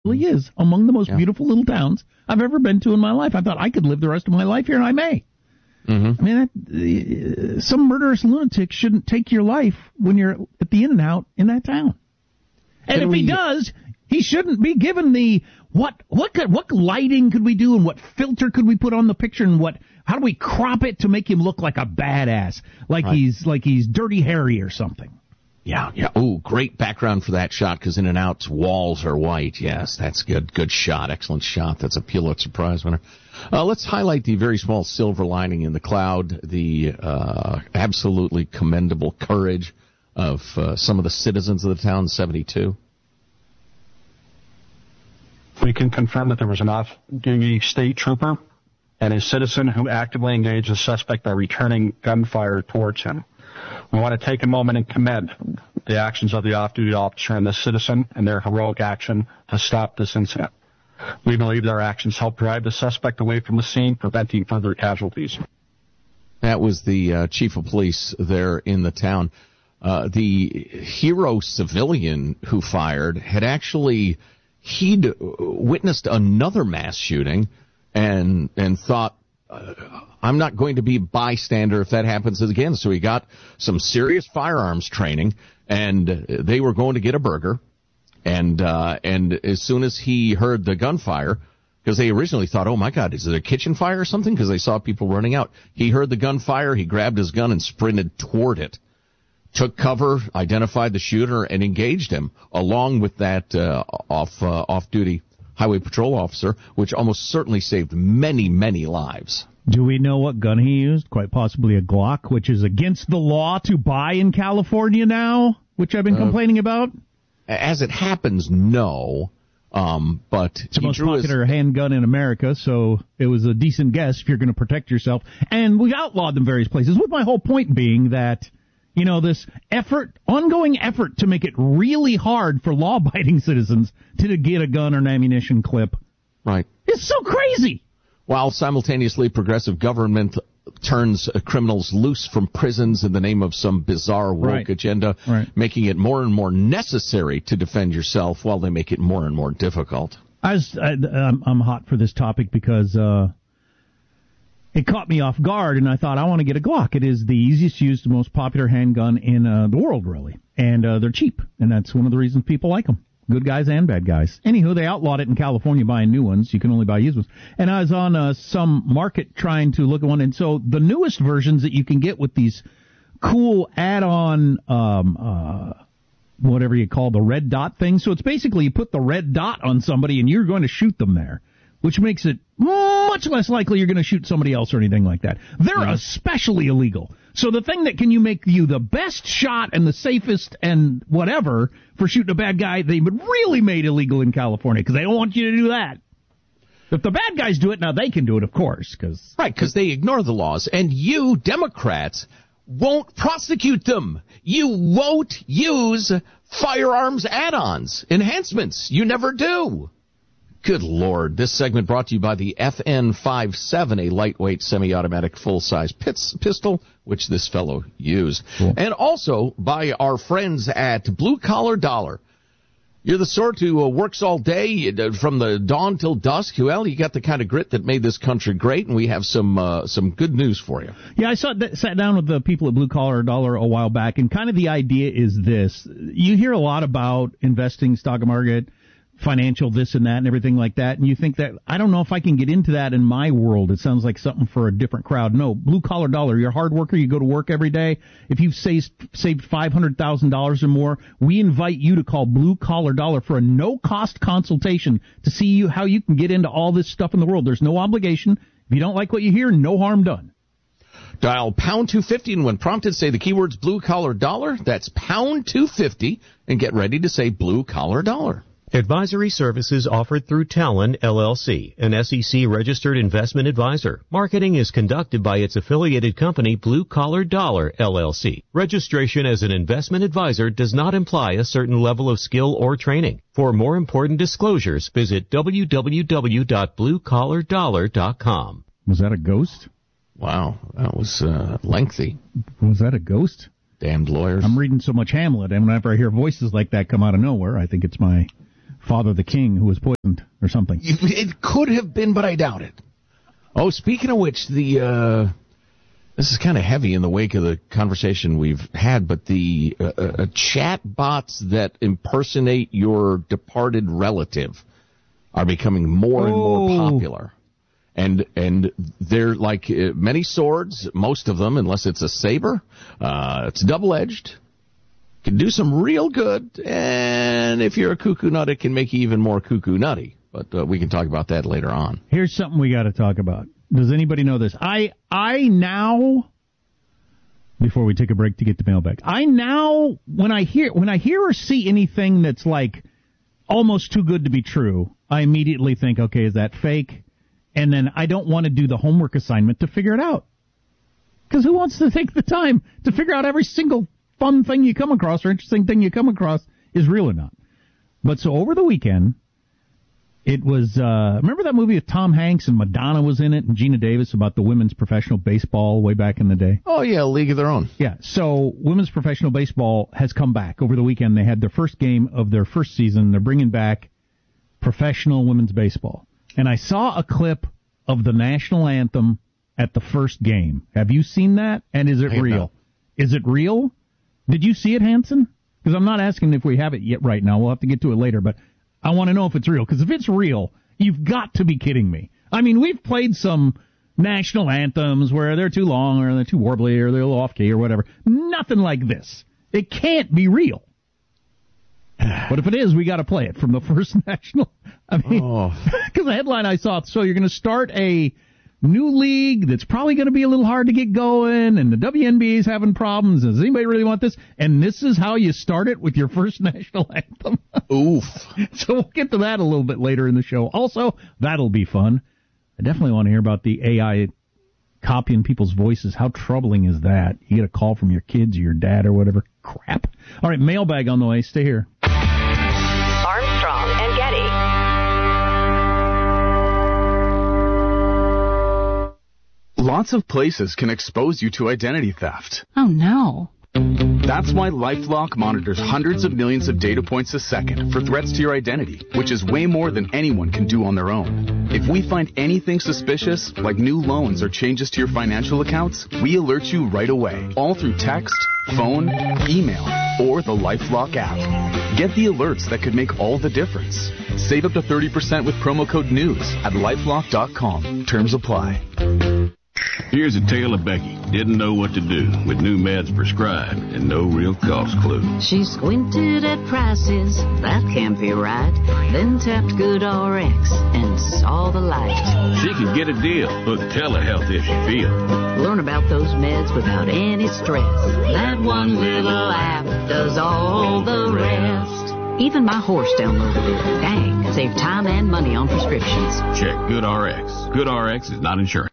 really is among the most beautiful little towns I've ever been to in my life. I thought I could live the rest of my life here, and I may. I mean, some murderous lunatic shouldn't take your life when you're at the In-N-Out in that town. And if he does, he shouldn't be given the what lighting could we do, and what filter could we put on the picture, and how do we crop it to make him look like a badass, like he's Dirty Harry or something. Yeah. Oh, great background for that shot, because In-N-Out's walls are white. Yes, that's good. Good shot. Excellent shot. That's a Pulitzer Prize winner. Let's highlight the very small silver lining in the cloud, the absolutely commendable courage of some of the citizens of the town, 72. We can confirm that there was an off-duty state trooper and a citizen who actively engaged the suspect by returning gunfire towards him. We want to take a moment and commend the actions of the off-duty officer and the citizen and their heroic action to stop this incident. We believe their actions helped drive the suspect away from the scene, preventing further casualties. That was the chief of police there in the town. The hero civilian who fired had actually, he'd witnessed another mass shooting and thought, I'm not going to be a bystander if that happens again. So he got some serious firearms training, and they were going to get a burger. And as soon as he heard the gunfire, because they originally thought, oh my God, is it a kitchen fire or something? Because they saw people running out. He heard the gunfire, he grabbed his gun and sprinted toward it, took cover, identified the shooter, and engaged him, along with that off-duty highway patrol officer, which almost certainly saved many, many lives. Do we know what gun he used? Quite possibly a Glock, which is against the law to buy in California now, which I've been complaining about. As it happens, no. But it's the most popular handgun in America, so it was a decent guess if you're going to protect yourself. And we outlawed them various places, with my whole point being that, you know, this ongoing effort to make it really hard for law-abiding citizens to get a gun or an ammunition clip. Right. It's so crazy. While simultaneously progressive government turns criminals loose from prisons in the name of some bizarre woke agenda, making it more and more necessary to defend yourself while they make it more and more difficult. I'm hot for this topic because it caught me off guard, and I thought, I want to get a Glock. It is the easiest used, most popular handgun in the world, really. And they're cheap, and that's one of the reasons people like them. Good guys and bad guys. Anywho, they outlawed it in California, buying new ones. You can only buy used ones. And I was on some market trying to look at one, and so the newest versions that you can get with these cool add-on, whatever you call the red dot thing. So it's basically you put the red dot on somebody and you're going to shoot them there, which makes it much less likely you're going to shoot somebody else or anything like that. They're especially illegal. So the thing that can make you the best shot and the safest and whatever for shooting a bad guy, they really made illegal in California because they don't want you to do that. If the bad guys do it, now they can do it, of course. Because they ignore the laws. And you, Democrats, won't prosecute them. You won't use firearms add-ons, enhancements. You never do. Good Lord. This segment brought to you by the FN57, a lightweight semi-automatic full-size pistol, which this fellow used. Cool. And also by our friends at Blue Collar Dollar. You're the sort who works all day from the dawn till dusk. Well, you got the kind of grit that made this country great, and we have some good news for you. Yeah, I sat down with the people at Blue Collar Dollar a while back, and kind of the idea is this. You hear a lot about investing, stock market, financial this and that and everything like that, and you think that, I don't know if I can get into that in my world. It sounds like something for a different crowd. No, Blue Collar Dollar, you're a hard worker, you go to work every day. If you've saved $500,000 or more, we invite you to call Blue Collar Dollar for a no-cost consultation to see how you can get into all this stuff in the world. There's no obligation. If you don't like what you hear, no harm done. Dial pound 250, and when prompted, say the keywords Blue Collar Dollar. That's pound 250, and get ready to say Blue Collar Dollar. Advisory services offered through Talon, LLC, an SEC-registered investment advisor. Marketing is conducted by its affiliated company, Blue Collar Dollar, LLC. Registration as an investment advisor does not imply a certain level of skill or training. For more important disclosures, visit www.bluecollardollar.com. Was that a ghost? Wow, that was lengthy. Was that a ghost? Damned lawyers. I'm reading so much Hamlet, and whenever I hear voices like that come out of nowhere, I think it's my Father the King who was poisoned or something. It could have been, but I doubt it. Oh, speaking of which, this is kind of heavy in the wake of the conversation we've had, but the chat bots that impersonate your departed relative are becoming more and more popular. And they're like many swords, most of them, unless it's a saber. It's double-edged. Can do some real good, and if you're a cuckoo nut, it can make you even more cuckoo nutty. But we can talk about that later on. Here's something we got to talk about. Does anybody know this? I now, before we take a break to get the mailbag, I now, when I hear or see anything that's like almost too good to be true, I immediately think, okay, is that fake? And then I don't want to do the homework assignment to figure it out. Because who wants to take the time to figure out every single fun thing you come across or interesting thing you come across is real or not? But so over the weekend, it was, remember that movie with Tom Hanks and Madonna was in it and Gina Davis about the women's professional baseball way back in the day? Oh, yeah, League of Their Own. Yeah, so women's professional baseball has come back. Over the weekend, they had their first game of their first season. They're bringing back professional women's baseball. And I saw a clip of the national anthem at the first game. Have you seen that? And is it real? Not. Is it real? Did you see it, Hanson? Because I'm not asking if we have it yet right now. We'll have to get to it later, but I want to know if it's real. Because if it's real, you've got to be kidding me. I mean, we've played some national anthems where they're too long or they're too warbly or they're a little off-key or whatever. Nothing like this. It can't be real. But if it is, we got to play it from the first national. I mean, because the headline I saw, so you're going to start a new league that's probably going to be a little hard to get going, and the WNBA is having problems. Does anybody really want this? And this is how you start it with your first national anthem. Oof. So we'll get to that a little bit later in the show. Also, that'll be fun. I definitely want to hear about the AI copying people's voices. How troubling is that? You get a call from your kids or your dad or whatever. Crap. All right, mailbag on the way. Stay here. Armstrong and Getty. Lots of places can expose you to identity theft. Oh, no. That's why LifeLock monitors hundreds of millions of data points a second for threats to your identity, which is way more than anyone can do on their own. If we find anything suspicious, like new loans or changes to your financial accounts, we alert you right away, all through text, phone, email, or the LifeLock app. Get the alerts that could make all the difference. Save up to 30% with promo code NEWS at LifeLock.com. Terms apply. Here's a tale of Becky. Didn't know what to do with new meds prescribed and no real cost clue. She squinted at prices, that can't be right. Then tapped GoodRx and saw the light. She could get a deal with telehealth if she feels. Learn about those meds without any stress. That one little app does all the rest. Even my horse downloaded it. Dang, save time and money on prescriptions. Check GoodRx. GoodRx is not insurance.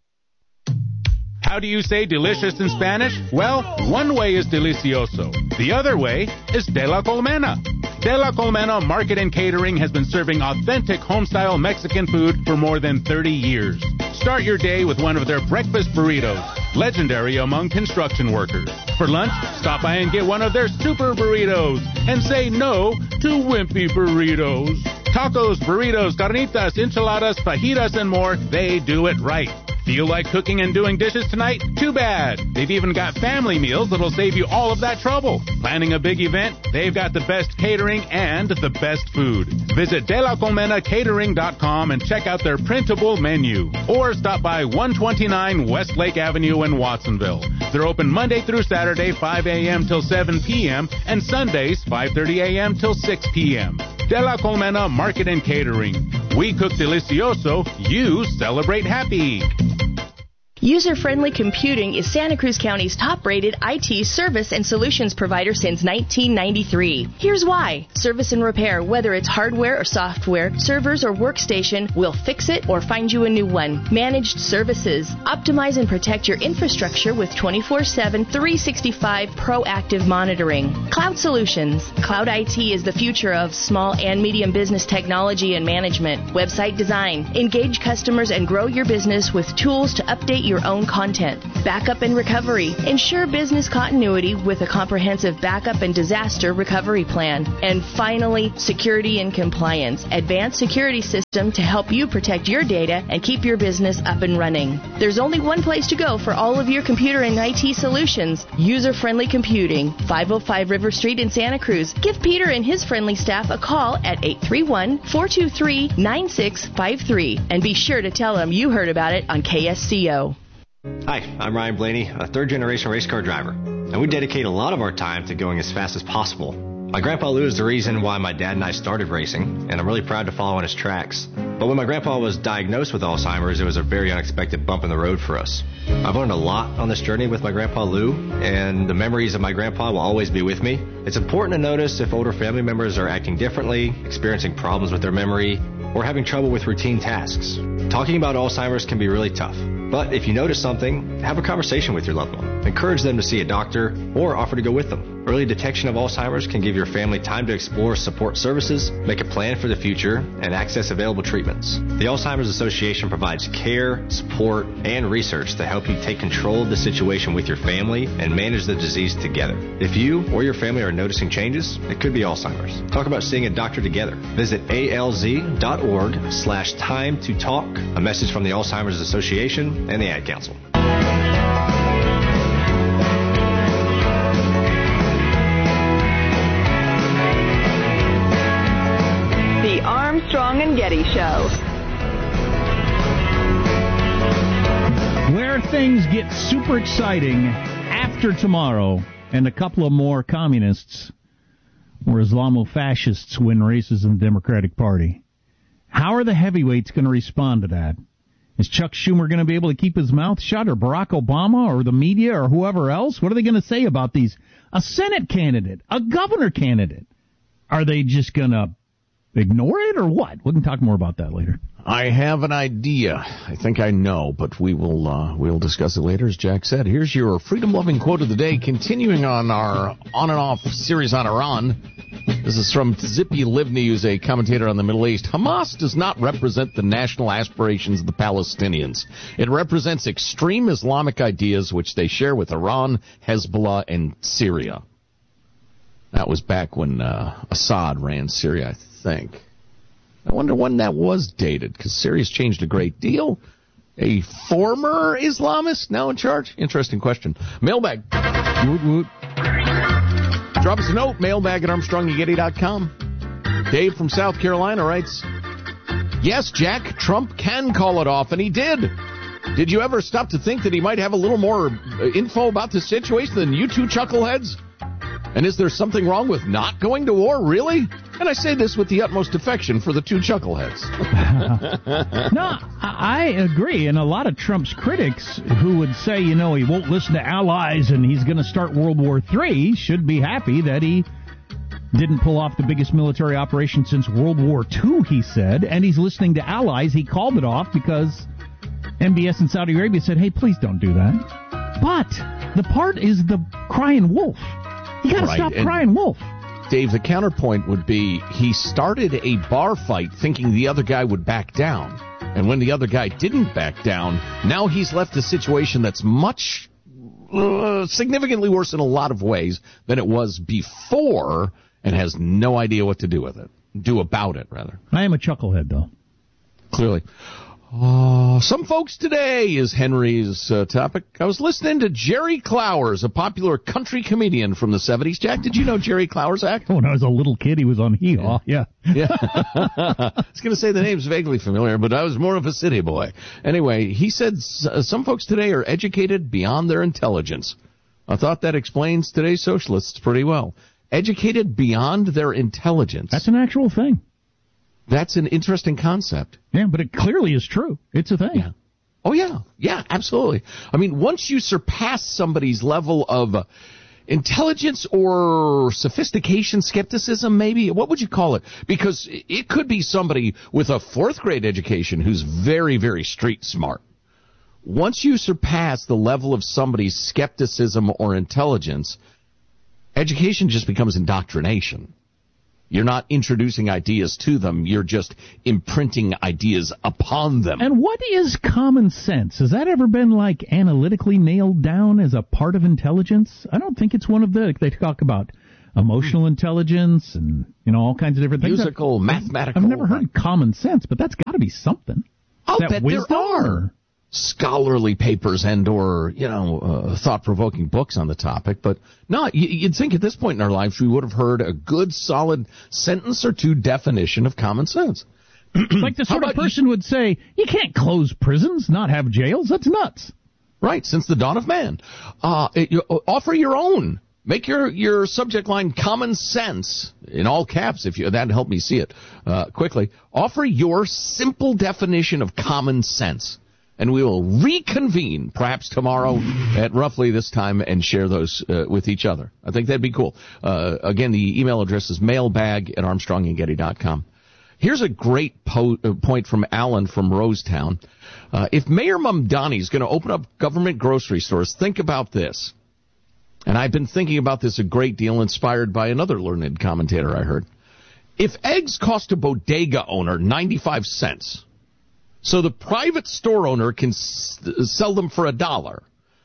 How do you say delicious in Spanish? Well, one way is delicioso. The other way is de la Colmena. De la Colmena Market and Catering has been serving authentic home-style Mexican food for more than 30 years. Start your day with one of their breakfast burritos, legendary among construction workers. For lunch, stop by and get one of their super burritos and say no to wimpy burritos. Tacos, burritos, carnitas, enchiladas, fajitas, and more, they do it right. Feel like cooking and doing dishes tonight? Too bad. They've even got family meals that'll save you all of that trouble. Planning a big event? They've got the best catering and the best food. Visit DelaColmenaCatering.com and check out their printable menu. Or stop by 129 Westlake Avenue in Watsonville. They're open Monday through Saturday, 5 a.m. till 7 p.m. and Sundays, 5:30 a.m. till 6 p.m. De La Colmena Market and Catering. We cook delicioso, you celebrate happy. User-Friendly Computing is Santa Cruz County's top-rated IT service and solutions provider since 1993. Here's why. Service and repair, whether it's hardware or software, servers or workstation, we'll fix it or find you a new one. Managed services. Optimize and protect your infrastructure with 24/7, 365 proactive monitoring. Cloud Solutions. Cloud IT is the future of small and medium business technology and management. Website design. Engage customers and grow your business with tools to update your your own content. Backup and recovery. Ensure business continuity with a comprehensive backup and disaster recovery plan. And finally, security and compliance. Advanced security system to help you protect your data and keep your business up and running. There's only one place to go for all of your computer and IT solutions. User-Friendly Computing, 505 River Street in Santa Cruz. Give Peter and his friendly staff a call at 831-423-9653. And be sure to tell them you heard about it on KSCO. Hi, I'm Ryan Blaney, a third-generation race car driver, and we dedicate a lot of our time to going as fast as possible. My grandpa Lou is the reason why my dad and I started racing, and I'm really proud to follow in his tracks. But when my grandpa was diagnosed with Alzheimer's, it was a very unexpected bump in the road for us. I've learned a lot on this journey with my grandpa Lou, and the memories of my grandpa will always be with me. It's important to notice if older family members are acting differently, experiencing problems with their memory, or having trouble with routine tasks. Talking about Alzheimer's can be really tough, but if you notice something, have a conversation with your loved one. Encourage them to see a doctor or offer to go with them. Early detection of Alzheimer's can give your family time to explore support services, make a plan for the future, and access available treatments. The Alzheimer's Association provides care, support, and research to help you take control of the situation with your family and manage the disease together. If you or your family are noticing changes, it could be Alzheimer's. Talk about seeing a doctor together. Visit alz.org/time to talk. A message from the Alzheimer's Association and the Ad Council. The Armstrong and Getty Show. Where things get super exciting after tomorrow and a couple of more communists or Islamo-fascists win races in the Democratic Party. How are the heavyweights going to respond to that? Is Chuck Schumer going to be able to keep his mouth shut, or Barack Obama, or the media, or whoever else? What are they going to say about these? A Senate candidate, a governor candidate. Are they just going to ignore it, or what? We can talk more about that later. I have an idea. I think I know, but we'll discuss it later, as Jack said. Here's your freedom-loving quote of the day, continuing on our on-and-off series on Iran. This is from Tzipi Livni, who's a commentator on the Middle East. Hamas does not represent the national aspirations of the Palestinians. It represents extreme Islamic ideas which they share with Iran, Hezbollah, and Syria. That was back when Assad ran Syria, I think. I wonder when that was dated, because Syria's changed a great deal. A former Islamist now in charge? Interesting question. Mailbag. Woot woot. Drop us a note, mailbag at ArmstrongandGetty.com. Dave from South Carolina writes, yes, Jack, Trump can call it off, and he did. Did you ever stop to think that he might have a little more info about this situation than you two chuckleheads? And is there something wrong with not going to war, really? And I say this with the utmost affection for the two chuckleheads. No, I agree. And a lot of Trump's critics who would say, he won't listen to allies and he's going to start World War III should be happy that he didn't pull off the biggest military operation since World War II, he said. And he's listening to allies. He called it off because MBS in Saudi Arabia said, hey, please don't do that. But the part is the crying wolf. You got to stop crying wolf. Dave, the counterpoint would be he started a bar fight thinking the other guy would back down. And when the other guy didn't back down, now he's left a situation that's much significantly worse in a lot of ways than it was before, and has no idea what to do about it, rather. I am a chucklehead, though. Clearly. Some folks today is Henry's topic. I was listening to Jerry Clowers, a popular country comedian from the 70s. Jack, did you know Jerry Clowers act? When I was a little kid, he was on Hee-Haw, yeah. I was going to say the name's vaguely familiar, but I was more of a city boy. Anyway, he said some folks today are educated beyond their intelligence. I thought that explains today's socialists pretty well. Educated beyond their intelligence. That's an actual thing. That's an interesting concept. Yeah, but it clearly is true. It's a thing. Yeah. Oh, yeah. Yeah, absolutely. I mean, once you surpass somebody's level of intelligence or sophistication, skepticism, maybe, what would you call it? Because it could be somebody with a fourth grade education who's very, very street smart. Once you surpass the level of somebody's skepticism or intelligence, education just becomes indoctrination. You're not introducing ideas to them. You're just imprinting ideas upon them. And what is common sense? Has that ever been, like, analytically nailed down as a part of intelligence? I don't think it's one of the... They talk about emotional intelligence and, all kinds of different things. Musical, mathematical. I've never heard common sense, but that's got to be something. I'll bet there are scholarly papers and or, thought-provoking books on the topic. But no, you'd think at this point in our lives we would have heard a good, solid sentence or two definition of common sense. Like the sort of person would say, you can't close prisons, not have jails. That's nuts. Right, since the dawn of man. Offer your own. Make your subject line common sense in all caps. If that'd help me see it quickly. Offer your simple definition of common sense. And we will reconvene perhaps tomorrow at roughly this time and share those with each other. I think that'd be cool. Again, the email address is mailbag@armstrongandgetty.com. Here's a great point from Alan from Rosetown. If Mayor Mamdani is going to open up government grocery stores, think about this. And I've been thinking about this a great deal, inspired by another learned commentator I heard. If eggs cost a bodega owner 95 cents, so the private store owner can sell them for $1,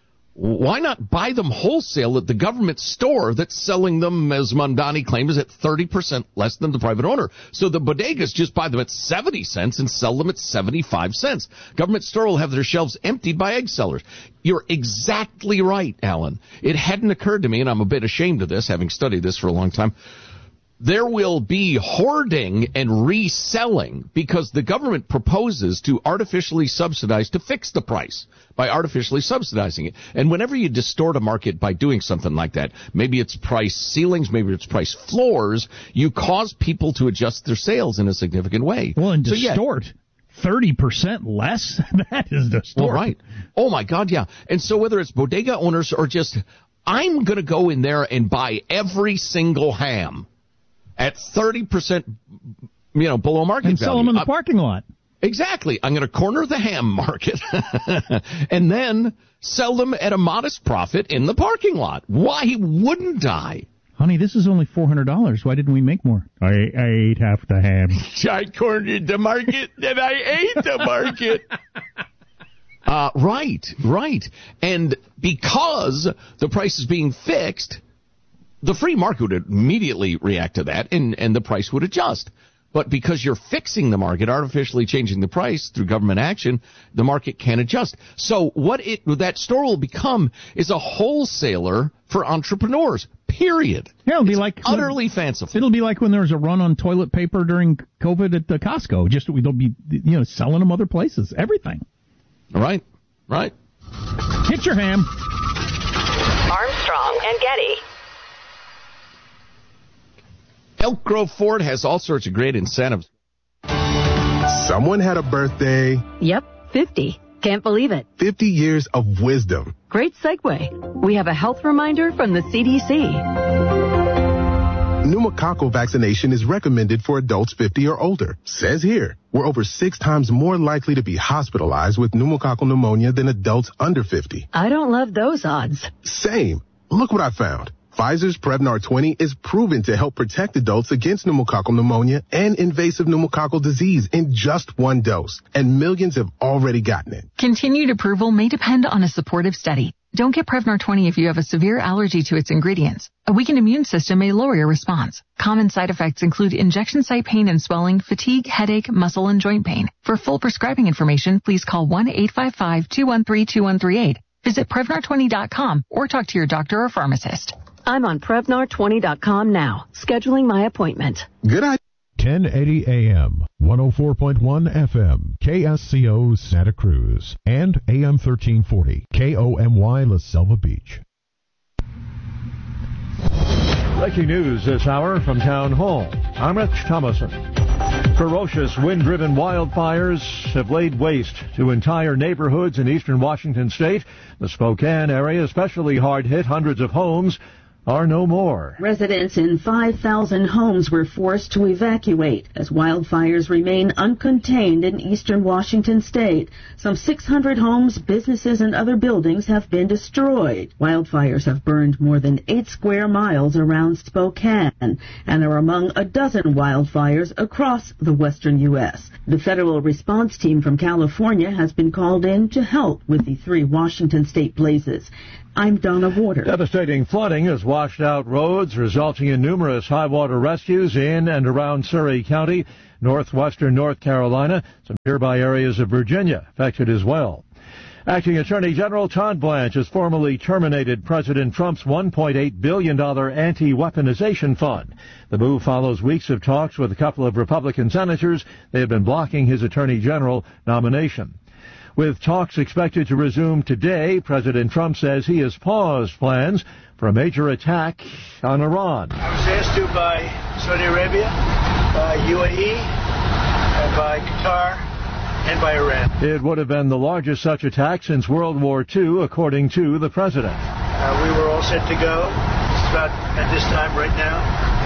why not buy them wholesale at the government store that's selling them, as Mamdani claims, at 30% less than the private owner? So the bodegas just buy them at 70 cents and sell them at 75 cents. Government store will have their shelves emptied by egg sellers. You're exactly right, Alan. It hadn't occurred to me, and I'm a bit ashamed of this, having studied this for a long time. There will be hoarding and reselling because the government proposes to artificially subsidize, to fix the price by artificially subsidizing it. And whenever you distort a market by doing something like that, maybe it's price ceilings, maybe it's price floors, you cause people to adjust their sales in a significant way. Well, and distort 30% less? That is distort. Well, right. Oh, my God, yeah. And so whether it's bodega owners or just, I'm going to go in there and buy every single ham at 30%, below market value. And sell them in the parking lot. Exactly. I'm going to corner the ham market and then sell them at a modest profit in the parking lot. Why wouldn't I? Honey, this is only $400. Why didn't we make more? I ate half the ham. I cornered the market, and I ate the market. Right. And because the price is being fixed, the free market would immediately react to that, and the price would adjust. But because you're fixing the market, artificially changing the price through government action, the market can't adjust. So what that store will become is a wholesaler for entrepreneurs, period. Yeah, it'll be like utterly fanciful. It'll be like when there was a run on toilet paper during COVID at the Costco. Just they'll be selling them other places, everything. Right. Hit your ham. Armstrong and Getty. Elk Grove Ford has all sorts of great incentives. Someone had a birthday. Yep, 50. Can't believe it. 50 years of wisdom. Great segue. We have a health reminder from the CDC. Pneumococcal vaccination is recommended for adults 50 or older. Says here, we're over 6 times more likely to be hospitalized with pneumococcal pneumonia than adults under 50. I don't love those odds. Same. Look what I found. Pfizer's Prevnar 20 is proven to help protect adults against pneumococcal pneumonia and invasive pneumococcal disease in just 1 dose, and millions have already gotten it. Continued approval may depend on a supportive study. Don't get Prevnar 20 if you have a severe allergy to its ingredients. A weakened immune system may lower your response. Common side effects include injection site pain and swelling, fatigue, headache, muscle, and joint pain. For full prescribing information, please call 1-855-213-2138. Visit Prevnar20.com or talk to your doctor or pharmacist. I'm on Prevnar20.com now, scheduling my appointment. Good idea. 1080 AM, 104.1 FM, KSCO Santa Cruz, and AM 1340, KOMY La Selva Beach. Breaking news this hour from Town Hall. I'm Rich Thomason. Ferocious wind-driven wildfires have laid waste to entire neighborhoods in eastern Washington state. The Spokane area especially hard hit, hundreds of homes are no more. Residents in 5,000 homes were forced to evacuate as wildfires remain uncontained in eastern Washington state. Some 600 homes, businesses, and other buildings have been destroyed. Wildfires have burned more than 8 square miles around Spokane and are among a dozen wildfires across the western U.S. The federal response team from California has been called in to help with the 3 Washington state blazes. I'm Donna Warder. Devastating flooding has washed out roads, resulting in numerous high water rescues in and around Surrey County, northwestern North Carolina. Some nearby areas of Virginia affected as well. Acting Attorney General Todd Blanche has formally terminated President Trump's $1.8 billion anti-weaponization fund. The move follows weeks of talks with a couple of Republican senators. They have been blocking his Attorney General nomination. With talks expected to resume today, President Trump says he has paused plans for a major attack on Iran. I was asked to by Saudi Arabia, by UAE, and by Qatar, and by Iran. It would have been the largest such attack since World War II, according to the president. We were all set to go. It's about at this time right now,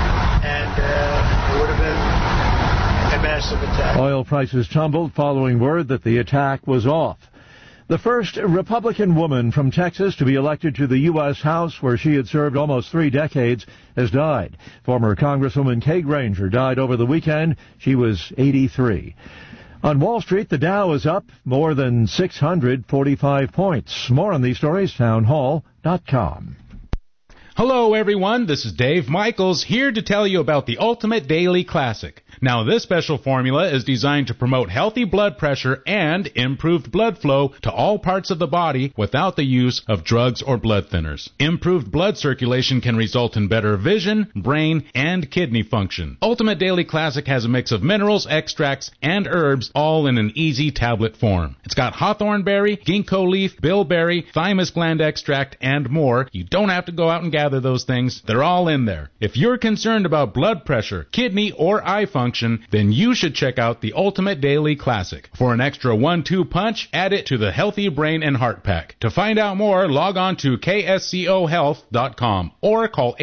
and it would have been a massive attack. Oil prices tumbled following word that the attack was off. The first Republican woman from Texas to be elected to the U.S. House, where she had served almost 3 decades, has died. Former Congresswoman Kay Granger died over the weekend. She was 83. On Wall Street, the Dow is up more than 645 points. More on these stories, townhall.com. Hello, everyone. This is Dave Michaels here to tell you about the Ultimate Daily Classic. Now, this special formula is designed to promote healthy blood pressure and improved blood flow to all parts of the body without the use of drugs or blood thinners. Improved blood circulation can result in better vision, brain, and kidney function. Ultimate Daily Classic has a mix of minerals, extracts, and herbs, all in an easy tablet form. It's got hawthorn berry, ginkgo leaf, bilberry, thymus gland extract, and more. You don't have to go out and gather those things. They're all in there. If you're concerned about blood pressure, kidney, or eye function, then you should check out the Ultimate Daily Classic. For an extra 1-2 punch, add it to the Healthy Brain and Heart Pack. To find out more, log on to kscohealth.com or call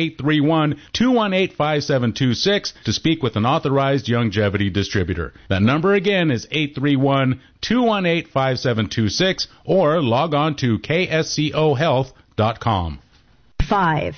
831-218-5726 to speak with an authorized longevity distributor. That number again is 831-218-5726 or log on to kscohealth.com. 5.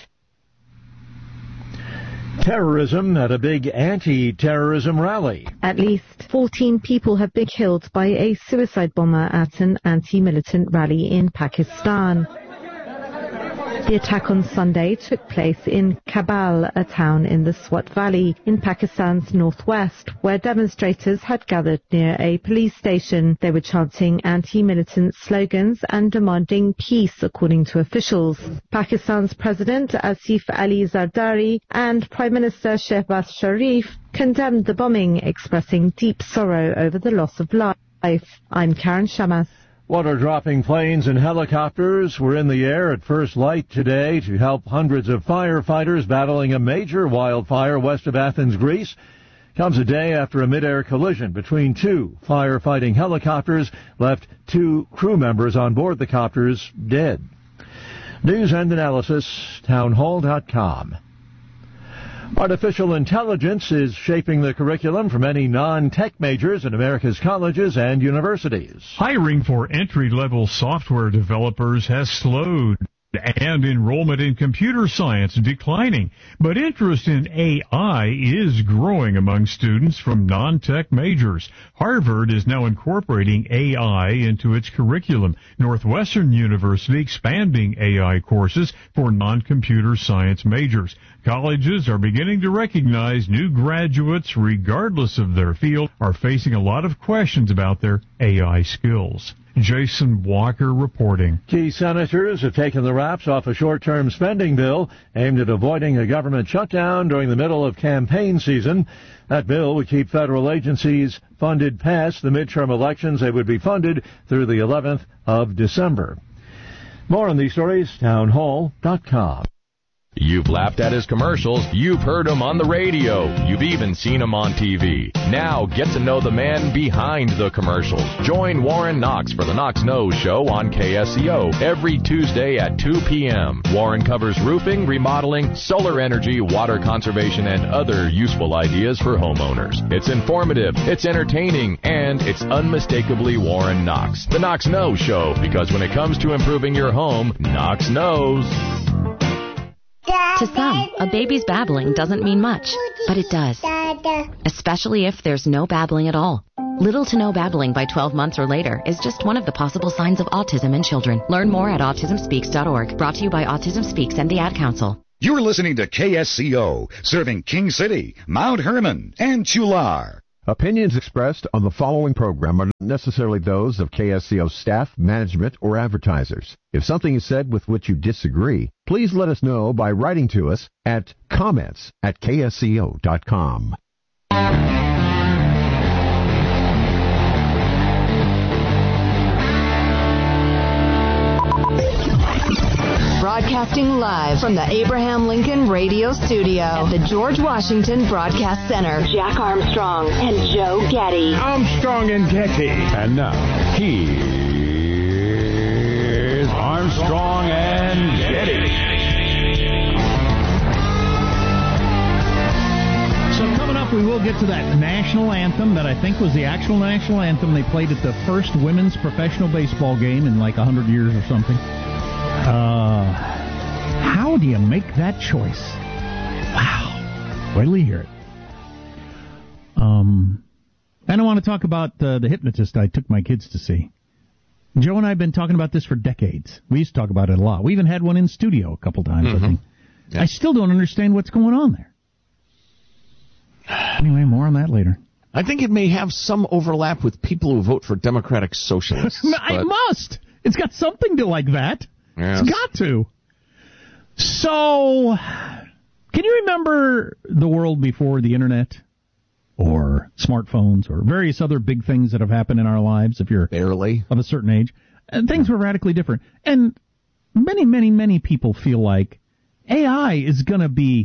Terrorism at a big anti-terrorism rally. At least 14 people have been killed by a suicide bomber at an anti-militant rally in Pakistan. The attack on Sunday took place in Kabul, a town in the Swat Valley in Pakistan's northwest, where demonstrators had gathered near a police station. They were chanting anti-militant slogans and demanding peace, according to officials. Pakistan's President Asif Ali Zardari and Prime Minister Shehbaz Sharif condemned the bombing, expressing deep sorrow over the loss of life. I'm Karen Shamas. Water-dropping planes and helicopters were in the air at first light today to help hundreds of firefighters battling a major wildfire west of Athens, Greece. Comes a day after a mid-air collision between 2 firefighting helicopters left 2 crew members on board the copters dead. News and analysis, townhall.com. Artificial intelligence is shaping the curriculum for many non-tech majors in America's colleges and universities. Hiring for entry-level software developers has slowed, and enrollment in computer science declining. But interest in AI is growing among students from non-tech majors. Harvard is now incorporating AI into its curriculum. Northwestern University expanding AI courses for non-computer science majors. Colleges are beginning to recognize new graduates, regardless of their field, are facing a lot of questions about their AI skills. Jason Walker reporting. Key senators have taken the wraps off a short-term spending bill aimed at avoiding a government shutdown during the middle of campaign season. That bill would keep federal agencies funded past the midterm elections. They would be funded through the 11th of December. More on these stories, townhall.com. You've laughed at his commercials. You've heard him on the radio. You've even seen him on TV. Now get to know the man behind the commercials. Join Warren Knox for the Knox Knows Show on KSCO every Tuesday at 2 p.m. Warren covers roofing, remodeling, solar energy, water conservation, and other useful ideas for homeowners. It's informative, it's entertaining, and it's unmistakably Warren Knox. The Knox Knows Show, because when it comes to improving your home, Knox knows. To some, a baby's babbling doesn't mean much, but it does. Especially if there's no babbling at all. Little to no babbling by 12 months or later is just one of the possible signs of autism in children. Learn more at autismspeaks.org. Brought to you by Autism Speaks and the Ad Council. You're listening to KSCO, serving King City, Mount Herman, and Chular. Opinions expressed on the following program are not necessarily those of KSCO staff, management, or advertisers. If something is said with which you disagree, please let us know by writing to us at comments@ksco.com. Broadcasting live from the Abraham Lincoln Radio Studio at the George Washington Broadcast Center. Jack Armstrong and Joe Getty. Armstrong and Getty. And now, here's Armstrong and Getty. So coming up, we will get to that national anthem that I think was the actual national anthem they played at the first women's professional baseball game in like 100 years or something. How do you make that choice? Wow. Wait till you hear it. And I want to talk about the hypnotist I took my kids to see. Joe and I have been talking about this for decades. We used to talk about it a lot. We even had one in studio a couple times, I think. Yeah. I still don't understand what's going on there. Anyway, more on that later. I think it may have some overlap with people who vote for Democratic Socialists. It must. It's got something to like that. Yes. It's got to. So, can you remember the world before the internet or smartphones or various other big things that have happened in our lives if you're barely of a certain age? And things were radically different. And many, many, many people feel like AI is going to be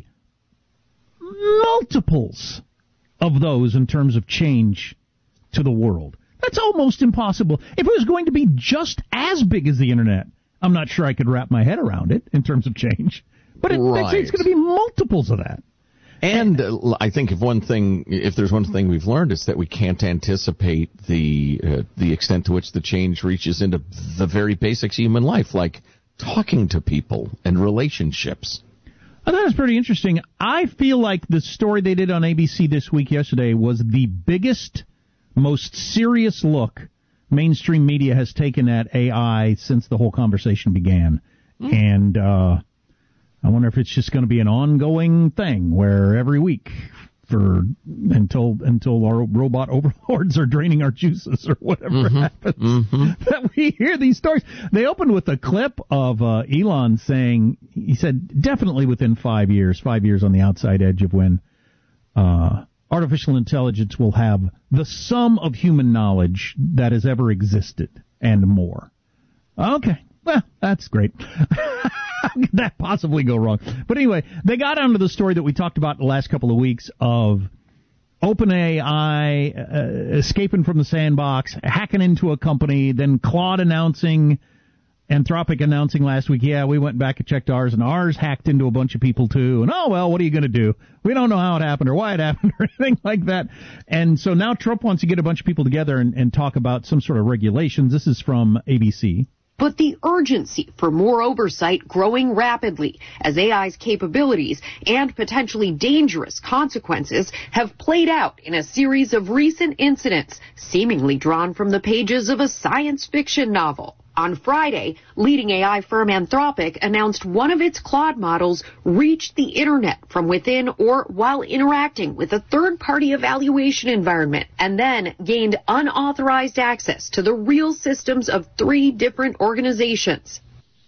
multiples of those in terms of change to the world. That's almost impossible. If it was going to be just as big as the internet, I'm not sure I could wrap my head around it in terms of change. But they say it's going to be multiples of that. And I think if there's one thing we've learned, it's that we can't anticipate the extent to which the change reaches into the very basics of human life, like talking to people and relationships. I thought it was pretty interesting. I feel like the story they did on ABC this week yesterday was the biggest, most serious look mainstream media has taken at AI since the whole conversation began. And I wonder if it's just going to be an ongoing thing where every week until our robot overlords are draining our juices or whatever happens, that we hear these stories. They opened with a clip of Elon saying, he said, definitely within 5 years on the outside edge of when artificial intelligence will have the sum of human knowledge that has ever existed and more. Okay, well, that's great. How could that possibly go wrong? But anyway, they got onto the story that we talked about the last couple of weeks of OpenAI escaping from the sandbox, hacking into a company, then Claude Anthropic announcing last week, yeah, we went back and checked ours, and ours hacked into a bunch of people too. And oh, well, what are you going to do? We don't know how it happened or why it happened or anything like that. And so now Trump wants to get a bunch of people together and talk about some sort of regulations. This is from ABC. But the urgency for more oversight growing rapidly as AI's capabilities and potentially dangerous consequences have played out in a series of recent incidents seemingly drawn from the pages of a science fiction novel. On Friday, leading AI firm Anthropic announced one of its Claude models reached the internet from within or while interacting with a third-party evaluation environment and then gained unauthorized access to the real systems of 3 different organizations.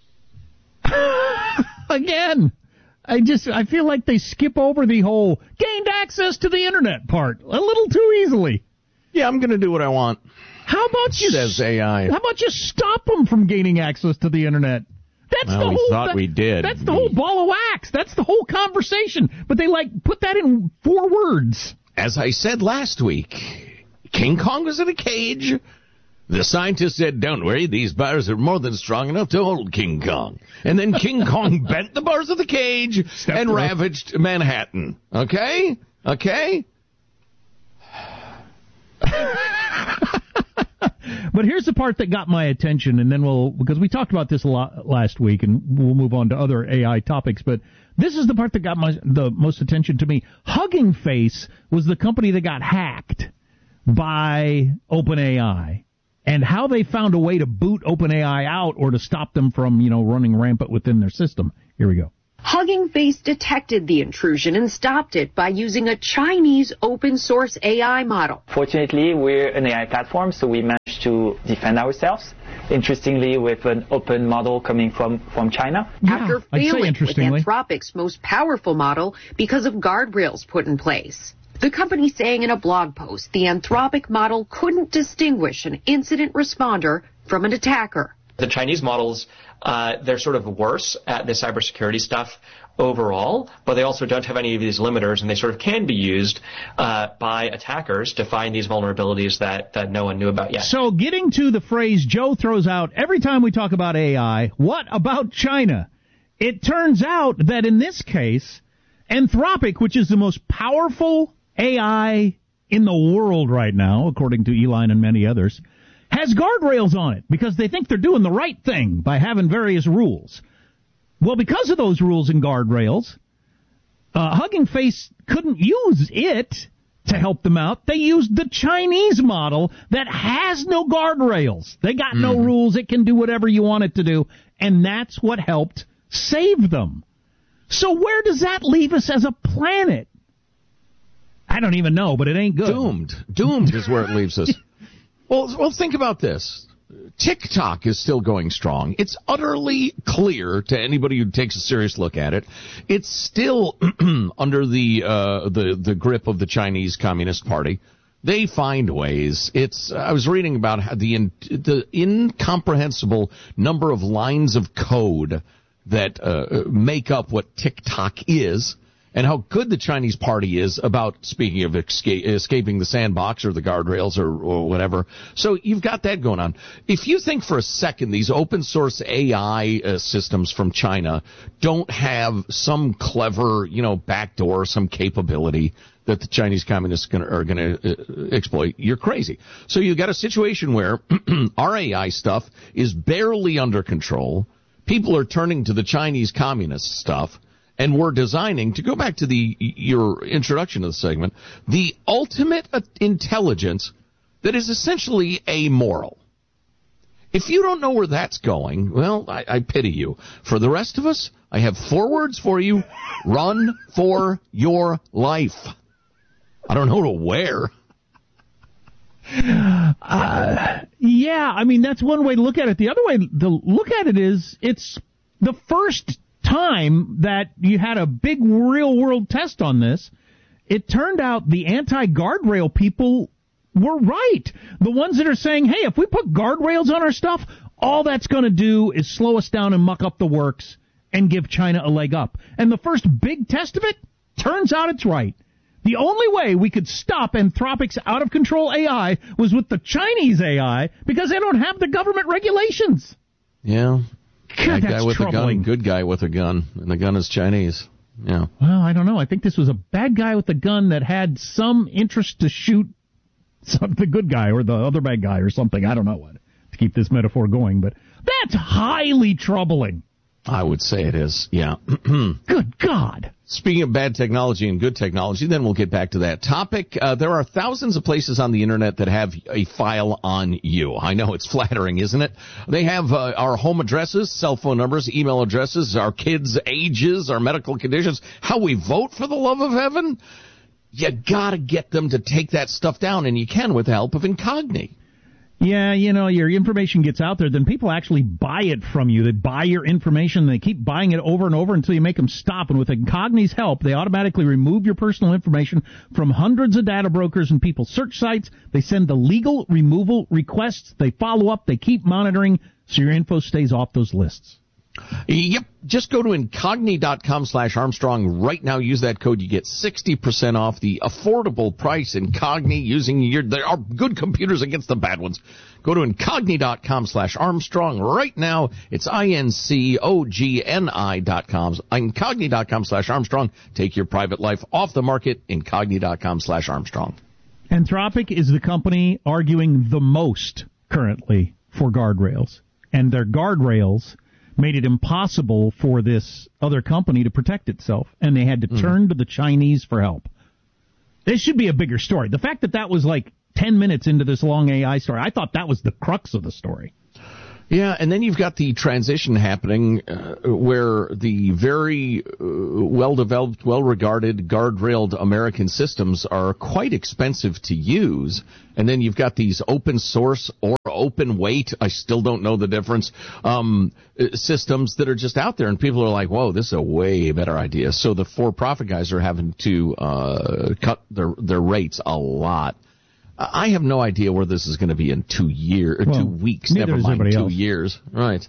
Again, I feel like they skip over the whole gained access to the internet part a little too easily. Yeah, I'm going to do what I want. How about you says AI? How about you stop them from gaining access to the internet? They we did. That's the whole ball of wax. That's the whole conversation. But they put that in 4 words. As I said last week, King Kong was in a cage. The scientists said, don't worry, these bars are more than strong enough to hold King Kong. And then King Kong bent the bars of the cage and ravaged Manhattan. Okay? But here's the part that got my attention, and then because we talked about this a lot last week, and we'll move on to other AI topics, but this is the part that got the most attention to me. Hugging Face was the company that got hacked by OpenAI, and how they found a way to boot OpenAI out or to stop them from, running rampant within their system. Here we go. Hugging Face detected the intrusion and stopped it by using a Chinese open-source AI model. Fortunately, we're an AI platform, so we managed to defend ourselves. Interestingly, with an open model coming from China. After failing with Anthropic's most powerful model because of guardrails put in place. The company saying in a blog post the Anthropic model couldn't distinguish an incident responder from an attacker. The Chinese models, they're sort of worse at the cybersecurity stuff overall, but they also don't have any of these limiters, and they sort of can be used by attackers to find these vulnerabilities that no one knew about yet. So getting to the phrase Joe throws out every time we talk about AI, what about China? It turns out that in this case, Anthropic, which is the most powerful AI in the world right now, according to Elon and many others, has guardrails on it because they think they're doing the right thing by having various rules. Well, because of those rules and guardrails, Hugging Face couldn't use it to help them out. They used the Chinese model that has no guardrails. They got no rules. It can do whatever you want it to do, and that's what helped save them. So where does that leave us as a planet? I don't even know, but it ain't good. Doomed is where it leaves us. Well, think about this. TikTok is still going strong. It's utterly clear to anybody who takes a serious look at it. It's still under the grip of the Chinese Communist Party. They find ways. I was reading about how the incomprehensible number of lines of code that make up what TikTok is, and how good the Chinese party is about, speaking of escaping the sandbox or the guardrails or whatever. So you've got that going on. If you think for a second these open source AI systems from China don't have some clever, backdoor, some capability that the Chinese communists are going to exploit, you're crazy. So you've got a situation where our AI stuff is barely under control. People are turning to the Chinese communist stuff. And we're designing, to go back to your introduction of the segment, the ultimate intelligence that is essentially amoral. If you don't know where that's going, well, I pity you. For the rest of us, I have 4 words for you. Run for your life. I don't know to where. Yeah, I mean, that's one way to look at it. The other way to look at it is it's the first time that you had a big real-world test on this. It turned out the anti-guardrail people were right. The ones that are saying, hey, if we put guardrails on our stuff, all that's going to do is slow us down and muck up the works and give China a leg up. And the first big test of it, turns out it's right. The only way we could stop Anthropic's out-of-control AI was with the Chinese AI because they don't have the government regulations. Yeah. God, bad guy with troubling. a gun, good guy with a gun, and the gun is Chinese. Yeah. Well, I don't know. I think this was a bad guy with a gun that had some interest to shoot the good guy or the other bad guy or something. I don't know what to keep this metaphor going, but that's highly troubling. I would say it is, yeah. Good God. Speaking of bad technology and good technology, then we'll get back to that topic. There are thousands of places on the Internet that have a file on you. I know it's flattering, isn't it? They have our home addresses, cell phone numbers, email addresses, our kids' ages, our medical conditions, how we vote, for the love of heaven. You got to get them to take that stuff down, and you can with the help of Incogni. Yeah, your information gets out there, then people actually buy it from you. They buy your information, and they keep buying it over and over until you make them stop. And with Incogni's help, they automatically remove your personal information from hundreds of data brokers and people's search sites. They send the legal removal requests. They follow up. They keep monitoring so your info stays off those lists. Yep. Just go to Incogni.com/Armstrong right now. Use that code. You get 60% off the affordable price. Incogni, there are good computers against the bad ones. Go to Incogni.com/Armstrong right now. It's INCOGNI.com. Incogni.com/Armstrong. Take your private life off the market. Incogni.com/Armstrong. Anthropic is the company arguing the most currently for guardrails. And their guardrails made it impossible for this other company to protect itself, and they had to turn to the Chinese for help. This should be a bigger story. The fact that was like 10 minutes into this long AI story, I thought that was the crux of the story. Yeah, and then you've got the transition happening where the very well-developed, well-regarded, guardrailed American systems are quite expensive to use. And then you've got these open source or open weight, I still don't know the difference, systems that are just out there. And people are like, whoa, this is a way better idea. So the for-profit guys are having to cut their rates a lot. I have no idea where this is going to be in 2 weeks. Never mind 2 years. Right.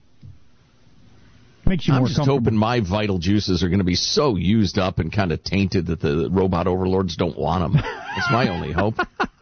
Makes you I'm more just hoping my vital juices are going to be so used up and kind of tainted that the robot overlords don't want them. That's my only hope.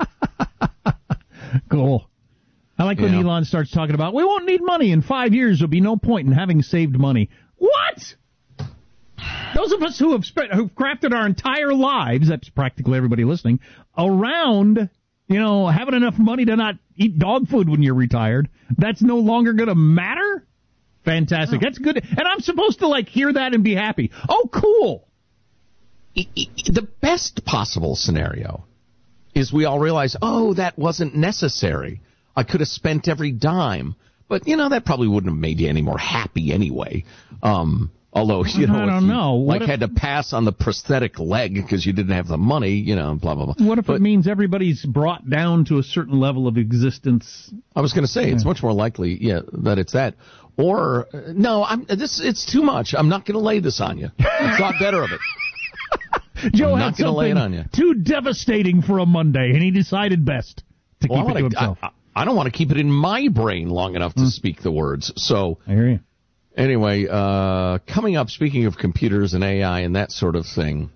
Cool. I like when Elon starts talking about, we won't need money in 5 years. There'll be no point in having saved money. What? Those of us who've crafted our entire lives, that's practically everybody listening, around, having enough money to not eat dog food when you're retired, that's no longer going to matter? Fantastic. That's good. And I'm supposed to, hear that and be happy. Oh, cool. The best possible scenario is we all realize, that wasn't necessary. I could have spent every dime. But, that probably wouldn't have made you any more happy anyway. Although, I don't know. Had to pass on the prosthetic leg because you didn't have the money, blah, blah, blah. What if it means everybody's brought down to a certain level of existence? I was going to say, it's much more likely, that it's that. Or, no, it's too much. I'm not going to lay this on you. I thought better of it. Joe I'm had not going to lay it on you. Too devastating for a Monday, and he decided best to keep it to himself. I don't want to keep it in my brain long enough to speak the words. So, I hear you. Anyway, coming up, speaking of computers and AI and that sort of thing,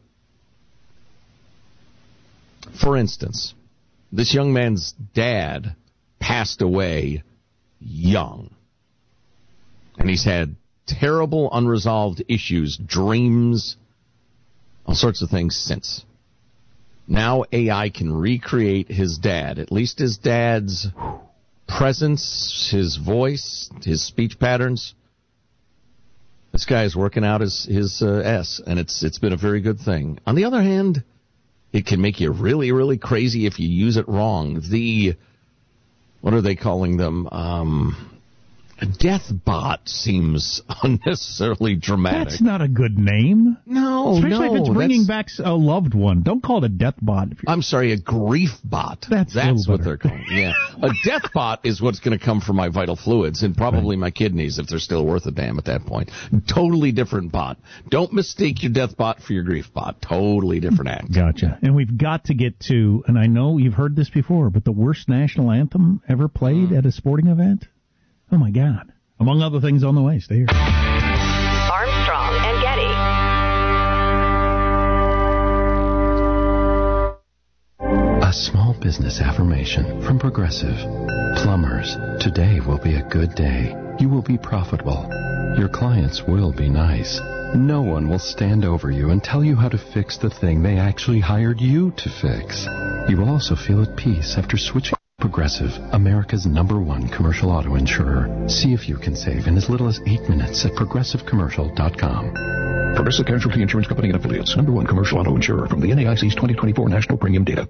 for instance, this young man's dad passed away young. And he's had terrible unresolved issues, dreams, all sorts of things since. Now AI can recreate his dad, at least his dad's presence, his voice, his speech patterns. This guy is working out his S, and it's been a very good thing. On the other hand, it can make you really, really crazy if you use it wrong. What are they calling them? A death bot seems unnecessarily dramatic. That's not a good name. No, especially if it's bringing back a loved one. Don't call it a death bot. I'm sorry, a grief bot. That's what they're calling. Yeah, a death bot is what's going to come from my vital fluids and probably my kidneys if they're still worth a damn at that point. Totally different bot. Don't mistake your death bot for your grief bot. Totally different act. Gotcha. And we've got to get to, and I know you've heard this before, but the worst national anthem ever played at a sporting event? Oh, my God. Among other things on the way. Stay here. Armstrong and Getty. A small business affirmation from Progressive. Plumbers, today will be a good day. You will be profitable. Your clients will be nice. No one will stand over you and tell you how to fix the thing they actually hired you to fix. You will also feel at peace after switching. Progressive, America's #1 commercial auto insurer. See if you can save in as little as 8 minutes at progressivecommercial.com. Progressive Casualty Insurance Company and Affiliates, #1 commercial auto insurer from the NAIC's 2024 National Premium Data.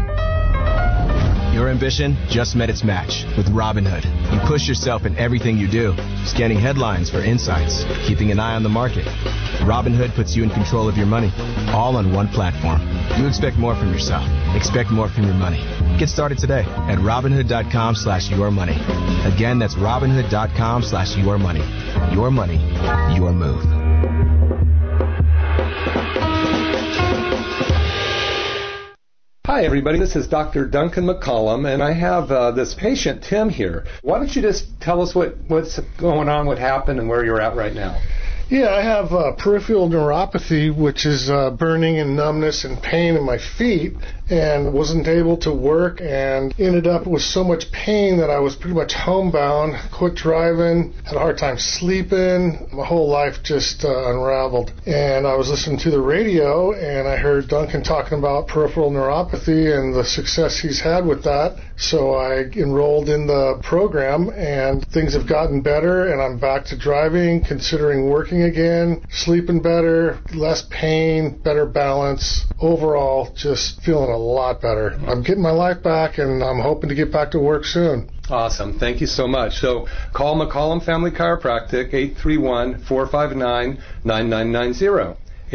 Your ambition just met its match with Robinhood. You push yourself in everything you do, scanning headlines for insights, keeping an eye on the market. Robinhood puts you in control of your money, all on one platform. You expect more from yourself. Expect more from your money. Get started today at Robinhood.com/yourmoney. Again, that's Robinhood.com/yourmoney. Your money, your move. Hi, everybody. This is Dr. Duncan McCollum, and I have this patient, Tim, here. Why don't you just tell us what's going on, what happened, and where you're at right now? Yeah, I have peripheral neuropathy, which is burning and numbness and pain in my feet, and wasn't able to work and ended up with so much pain that I was pretty much homebound, quit driving, had a hard time sleeping. My whole life just unraveled. And I was listening to the radio, and I heard Duncan talking about peripheral neuropathy and the success he's had with that. So I enrolled in the program, and things have gotten better, and I'm back to driving, considering working again, sleeping better, less pain, better balance. Overall, just feeling a lot better. I'm getting my life back, and I'm hoping to get back to work soon. Awesome. Thank you so much. So call McCollum Family Chiropractic, 831-459-9990.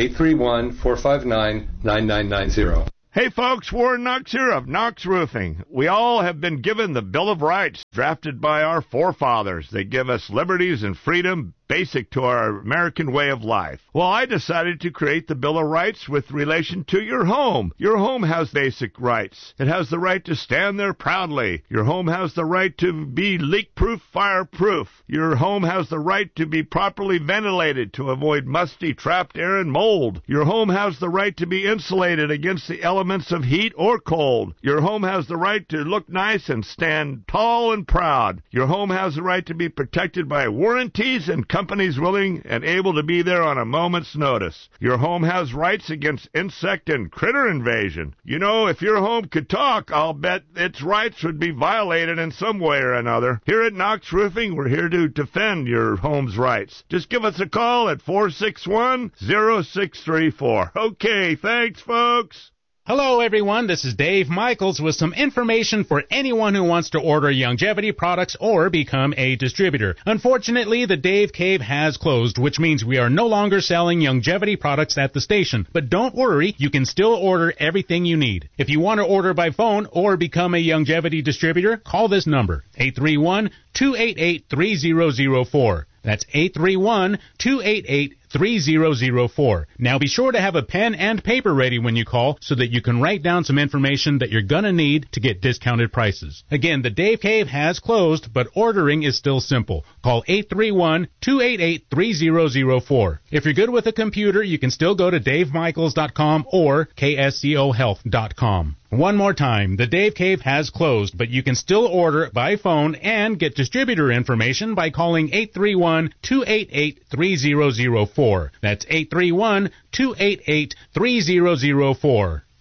831-459-9990. Hey folks, Warren Knox here of Knox Roofing. We all have been given the Bill of Rights drafted by our forefathers. They give us liberties and freedom basic to our American way of life. Well, I decided to create the Bill of Rights with relation to your home. Your home has basic rights. It has the right to stand there proudly. Your home has the right to be leak-proof, fire-proof. Your home has the right to be properly ventilated to avoid musty, trapped air and mold. Your home has the right to be insulated against the elements of heat or cold. Your home has the right to look nice and stand tall and proud. Your home has the right to be protected by warranties and companies willing and able to be there on a moment's notice. Your home has rights against insect and critter invasion. You know, if your home could talk, I'll bet its rights would be violated in some way or another. Here at Knox Roofing, we're here to defend your home's rights. Just give us a call at 461-0634. Okay, thanks, folks. Hello, everyone. This is Dave Michaels with some information for anyone who wants to order Youngevity products or become a distributor. Unfortunately, the Dave Cave has closed, which means we are no longer selling Youngevity products at the station. But don't worry, you can still order everything you need. If you want to order by phone or become a Youngevity distributor, call this number, 831-288-3004. That's 831-288-3004. Now be sure to have a pen and paper ready when you call so that you can write down some information that you're going to need to get discounted prices. Again, the Dave Cave has closed, but ordering is still simple. Call 831-288-3004. If you're good with a computer, you can still go to davemichaels.com or kscohealth.com. One more time, the Dave Cave has closed, but you can still order by phone and get distributor information by calling 831-288-3004. That's 831-288-3004.